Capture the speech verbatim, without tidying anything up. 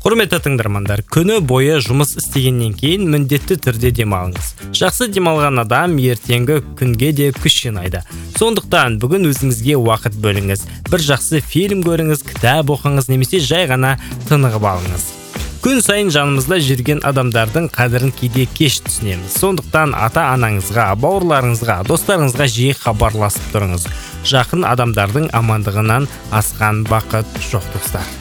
Құрметті тыңдармандар, күні бойы жұмыс істегеннен кейін міндетті түрде демалыңыз. Жақсы демалған адам ертеңгі күнге де күш жинайды. Сондықтан бүгін өзіңізге уақыт бөліңіз. Бір жақсы фильм көріңіз, кітап оқыңыз, немесе жай ғана тынығып алыңыз. Күн сайын жанымызда жүрген адамдардың қадірін кейде кеш түсінеміз. Сондықтан ата-анаңызға, бауырларыңызға, достарыңызға жиі хабарласып тұрыңыз. Жақын адамдардың амандығынан асқан бақыт жоқ, достар.